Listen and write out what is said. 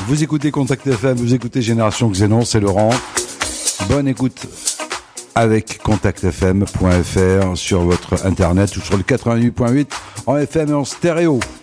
Vous écoutez Contact FM, vous écoutez Génération Xénon, c'est Laurent. Bonne écoute avec contactfm.fr sur votre internet ou sur le 88.8 en FM et en stéréo.